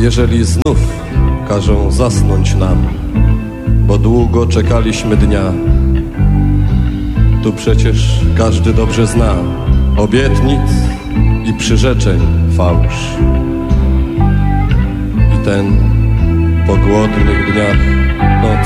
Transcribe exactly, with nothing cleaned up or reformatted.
jeżeli znów każą zasnąć nam, bo długo czekaliśmy dnia. Tu przecież każdy dobrze zna obietnic i przyrzeczeń fałsz. I ten po głodnych dniach, no